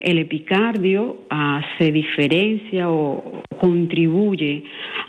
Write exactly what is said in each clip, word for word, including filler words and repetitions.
El epicardio uh, se diferencia o contribuye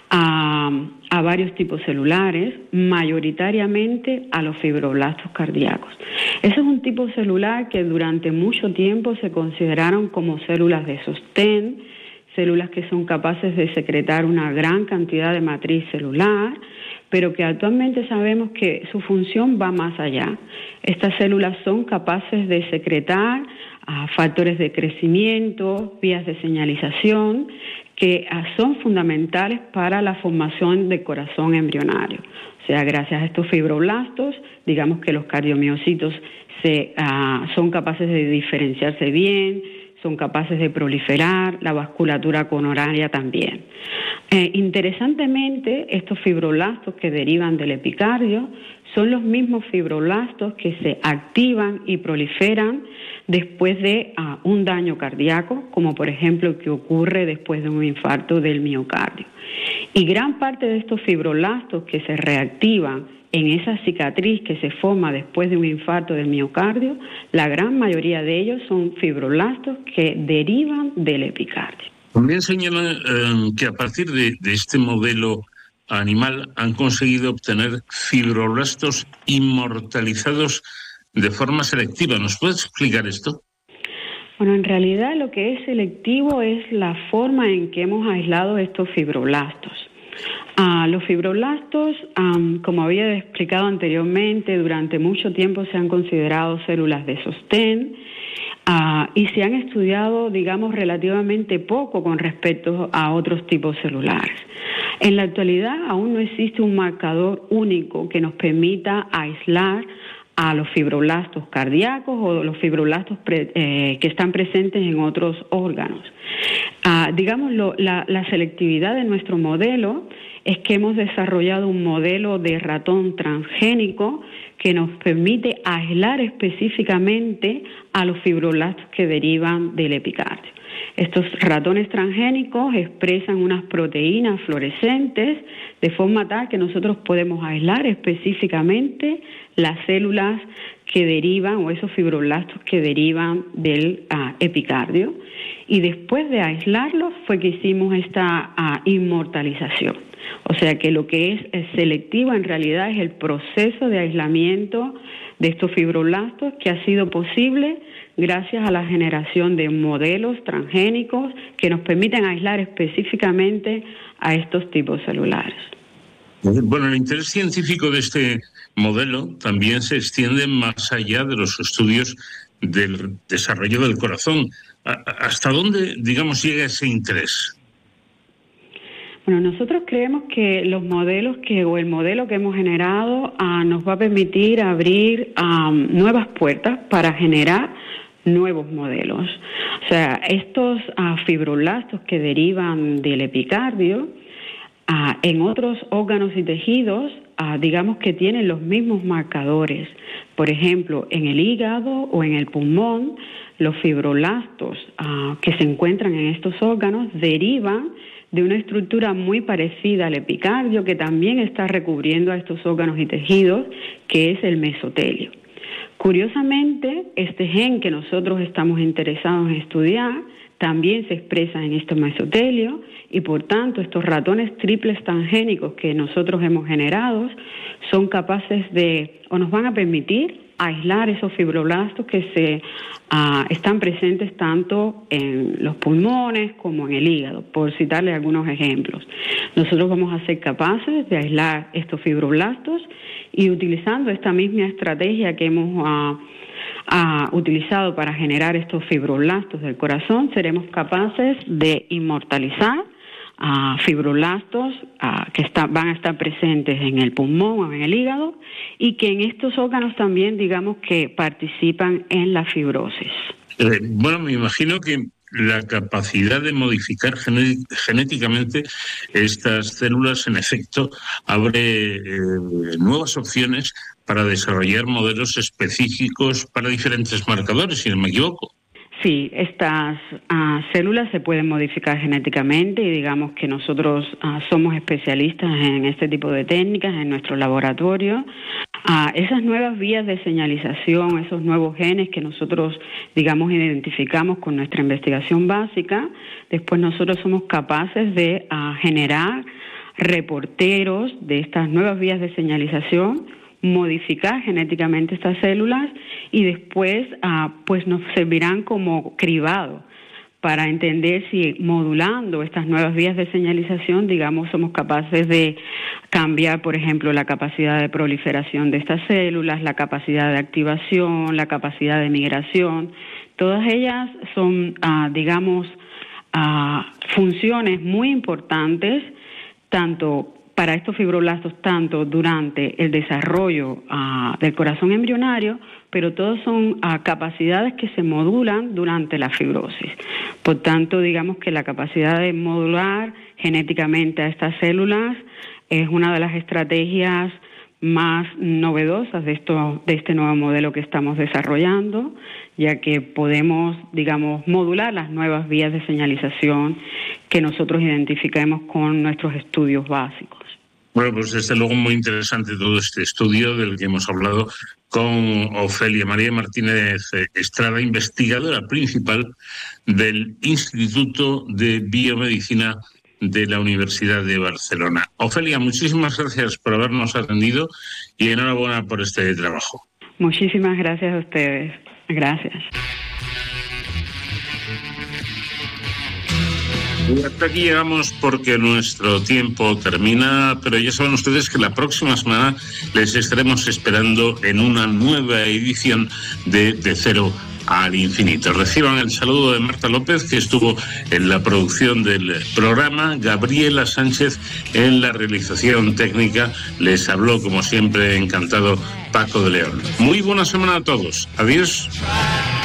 a, a varios tipos celulares, mayoritariamente a los fibroblastos cardíacos. Ese es un tipo celular que durante mucho tiempo se consideraron como células de sostén, células que son capaces de secretar una gran cantidad de matriz celular, pero que actualmente sabemos que su función va más allá. Estas células son capaces de secretar uh, factores de crecimiento, vías de señalización, que uh, son fundamentales para la formación del corazón embrionario. O sea, gracias a estos fibroblastos, digamos que los cardiomiocitos se, uh, son capaces de diferenciarse bien, son capaces de proliferar, la vasculatura coronaria también. Eh, interesantemente, estos fibroblastos que derivan del epicardio son los mismos fibroblastos que se activan y proliferan después de uh, un daño cardíaco, como por ejemplo el que ocurre después de un infarto del miocardio. Y gran parte de estos fibroblastos que se reactivan en esa cicatriz que se forma después de un infarto del miocardio, la gran mayoría de ellos son fibroblastos que derivan del epicardio. También señalan eh, que a partir de, de este modelo animal han conseguido obtener fibroblastos inmortalizados de forma selectiva. ¿Nos puedes explicar esto? Bueno, en realidad lo que es selectivo es la forma en que hemos aislado estos fibroblastos. Uh, los fibroblastos, um, como había explicado anteriormente, durante mucho tiempo se han considerado células de sostén uh, y se han estudiado, digamos, relativamente poco con respecto a otros tipos celulares. En la actualidad aún no existe un marcador único que nos permita aislar a los fibroblastos cardíacos o los fibroblastos pre, eh, que están presentes en otros órganos. Uh, digamos, lo, la, la selectividad de nuestro modelo es que hemos desarrollado un modelo de ratón transgénico que nos permite aislar específicamente a los fibroblastos que derivan del epicardio. Estos ratones transgénicos expresan unas proteínas fluorescentes de forma tal que nosotros podemos aislar específicamente las células que derivan o esos fibroblastos que derivan del uh, epicardio. Y después de aislarlos fue que hicimos esta uh, inmortalización. O sea que lo que es, es selectivo en realidad es el proceso de aislamiento de estos fibroblastos que ha sido posible gracias a la generación de modelos transgénicos que nos permiten aislar específicamente a estos tipos celulares. Bueno, el interés científico de este modelo también se extiende más allá de los estudios del desarrollo del corazón. ¿Hasta dónde, digamos, llega ese interés? Bueno, nosotros creemos que los modelos que o el modelo que hemos generado uh, nos va a permitir abrir um, nuevas puertas para generar nuevos modelos. O sea, estos uh, fibroblastos que derivan del epicardio uh, en otros órganos y tejidos, uh, digamos que tienen los mismos marcadores. Por ejemplo, en el hígado o en el pulmón, los fibroblastos uh, que se encuentran en estos órganos derivan de una estructura muy parecida al epicardio que también está recubriendo a estos órganos y tejidos, que es el mesotelio. Curiosamente, este gen que nosotros estamos interesados en estudiar también se expresa en este mesotelio y por tanto estos ratones triples transgénicos que nosotros hemos generado son capaces de, o nos van a permitir, aislar esos fibroblastos que se uh, están presentes tanto en los pulmones como en el hígado, por citarle algunos ejemplos. Nosotros vamos a ser capaces de aislar estos fibroblastos y utilizando esta misma estrategia que hemos uh, uh, utilizado para generar estos fibroblastos del corazón, seremos capaces de inmortalizar Uh, fibroblastos uh, que está, van a estar presentes en el pulmón o en el hígado y que en estos órganos también digamos que participan en la fibrosis. Eh, bueno, me imagino que la capacidad de modificar gené- genéticamente estas células en efecto abre eh, nuevas opciones para desarrollar modelos específicos para diferentes marcadores, si no me equivoco. Sí, estas uh, células se pueden modificar genéticamente y digamos que nosotros uh, somos especialistas en este tipo de técnicas en nuestro laboratorio. a esas nuevas vías de señalización, esos nuevos genes que nosotros, digamos, identificamos con nuestra investigación básica, después nosotros somos capaces de uh, generar reporteros de estas nuevas vías de señalización, modificar genéticamente estas células y después uh, pues nos servirán como cribado para entender si modulando estas nuevas vías de señalización, digamos, somos capaces de cambiar, por ejemplo, la capacidad de proliferación de estas células, la capacidad de activación, la capacidad de migración. Todas ellas son, uh, digamos, uh, funciones muy importantes, tanto para estos fibroblastos, tanto durante el desarrollo uh, del corazón embrionario, pero todos son uh, capacidades que se modulan durante la fibrosis. Por tanto, digamos que la capacidad de modular genéticamente a estas células es una de las estrategias más novedosas de esto, de este nuevo modelo que estamos desarrollando, ya que podemos, digamos, modular las nuevas vías de señalización que nosotros identificamos con nuestros estudios básicos. Bueno, pues desde luego muy interesante todo este estudio del que hemos hablado con Ofelia María Martínez Estrada, investigadora principal del Instituto de Biomedicina de la Universidad de Barcelona. Ofelia, muchísimas gracias por habernos atendido y enhorabuena por este trabajo. Muchísimas gracias a ustedes. Gracias. Y hasta aquí llegamos porque nuestro tiempo termina, pero ya saben ustedes que la próxima semana les estaremos esperando en una nueva edición de De Cero al Infinito. Reciban el saludo de Marta López, que estuvo en la producción del programa, Gabriela Sánchez en la realización técnica. Les habló, como siempre, encantado, Paco de León. Muy buena semana a todos. Adiós.